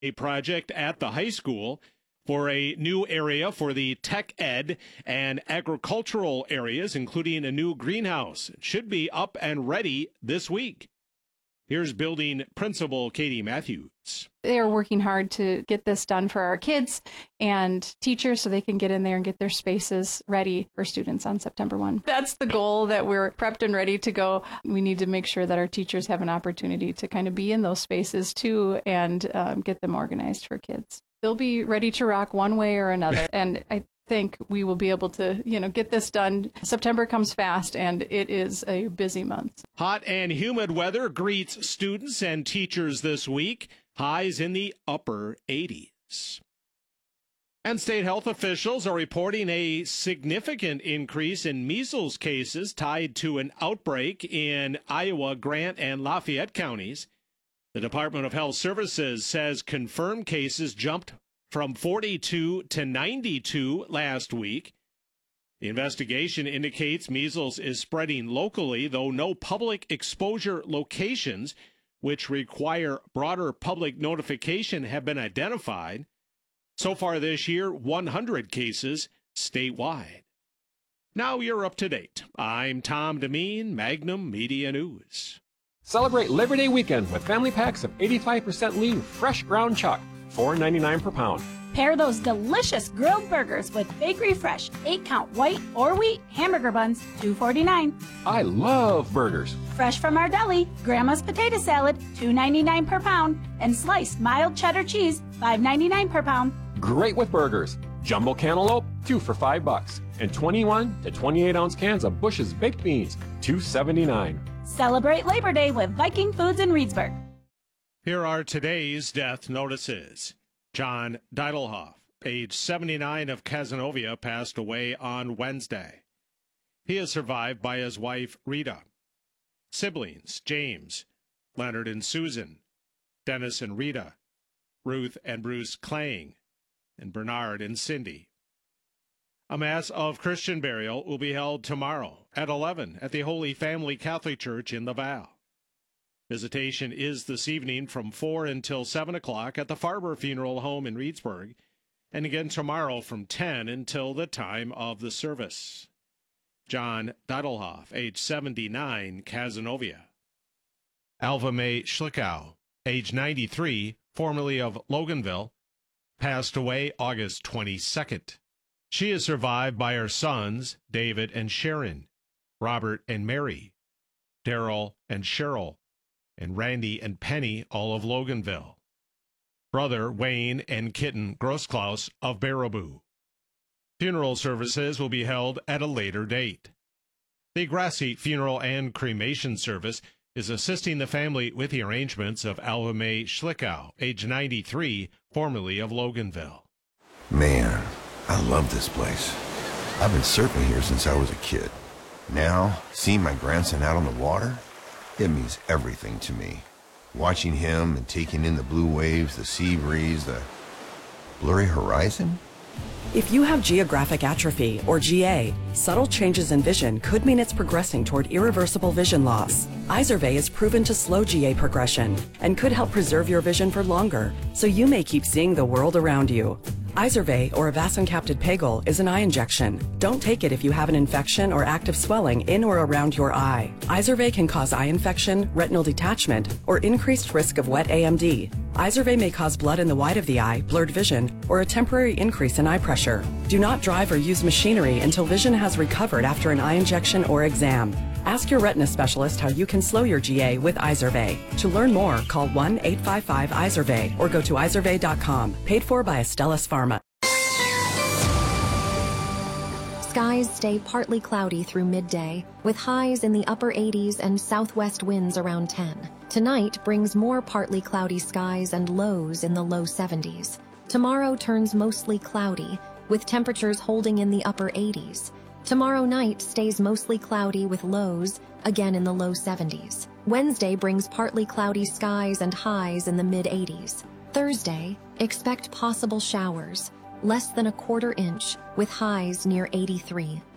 a project at the high school for a new area for the tech ed and agricultural areas, including a new greenhouse. It should be up and ready this week. Here's building principal Katie Matthews. They are working hard to get this done for our kids and teachers so they can get in there and get their spaces ready for students on September 1. That's the goal, that we're prepped and ready to go. We need to make sure that our teachers have an opportunity to kind of be in those spaces too and get them organized for kids. They'll be ready to rock one way or another. And I think we will be able to, get this done. September comes fast, and it is a busy month. Hot and humid weather greets students and teachers this week. Highs in the upper 80s. And state health officials are reporting a significant increase in measles cases tied to an outbreak in Iowa, Grant, and Lafayette counties. The Department of Health Services says confirmed cases jumped from 42 to 92 last week. The investigation indicates measles is spreading locally, though no public exposure locations, which require broader public notification, have been identified. So far this year, 100 cases statewide. Now you're up to date. I'm Tom Demeen, Magnum Media News. Celebrate Labor Day weekend with family packs of 85% lean, fresh ground chuck, $4.99 per pound. Pair those delicious grilled burgers with Bakery Fresh 8-count white or wheat hamburger buns, $2.49. I love burgers. Fresh from our deli, Grandma's potato salad, $2.99 per pound, and sliced mild cheddar cheese, $5.99 per pound. Great with burgers. Jumbo cantaloupe, 2 for $5, and 21 to 28 ounce cans of Bush's baked beans, $2.79. Celebrate Labor Day with Viking Foods in Reedsburg. Here are today's death notices. John Deidelhoff, age 79, of Cazenovia, passed away on Wednesday. He is survived by his wife, Rita. Siblings, James, Leonard and Susan, Dennis and Rita, Ruth and Bruce Klang, and Bernard and Cindy. A Mass of Christian burial will be held tomorrow at 11 at the Holy Family Catholic Church in the Val. Visitation is this evening from 4 until 7 o'clock at the Farber Funeral Home in Reedsburg, and again tomorrow from 10 until the time of the service. John Deidelhoff, age 79, Cazenovia. Alva Mae Schlickow, age 93, formerly of Loganville, passed away August 22nd. She is survived by her sons, David and Sharon, Robert and Mary, Daryl and Cheryl, and Randy and Penny, all of Loganville. Brother Wayne and Kitten Grossklaus of Baraboo. Funeral services will be held at a later date. The Grassi Funeral and Cremation Service is assisting the family with the arrangements of Alva Mae Schlickow, age 93, formerly of Loganville. Man, I love this place. I've been surfing here since I was a kid. Now, seeing my grandson out on the water, it means everything to me. Watching him and taking in the blue waves, the sea breeze, the blurry horizon. If you have geographic atrophy, or GA, subtle changes in vision could mean it's progressing toward irreversible vision loss. Izervay is proven to slow GA progression and could help preserve your vision for longer, so you may keep seeing the world around you. Izervay, or avacincaptad pegol, is an eye injection. Don't take it if you have an infection or active swelling in or around your eye. Izervay can cause eye infection, retinal detachment, or increased risk of wet AMD. Izervay may cause blood in the white of the eye, blurred vision, or a temporary increase in eye pressure. Do not drive or use machinery until vision has recovered after an eye injection or exam. Ask your retina specialist how you can slow your GA with Izervay. To learn more, call 1-855-IZERVAY or go to izervay.com. Paid for by Astellas Pharma. Skies stay partly cloudy through midday, with highs in the upper 80s and southwest winds around 10. Tonight brings more partly cloudy skies and lows in the low 70s. Tomorrow turns mostly cloudy, with temperatures holding in the upper 80s. Tomorrow night stays mostly cloudy with lows, again in the low 70s. Wednesday brings partly cloudy skies and highs in the mid-80s. Thursday, expect possible showers, less than a quarter inch, with highs near 83.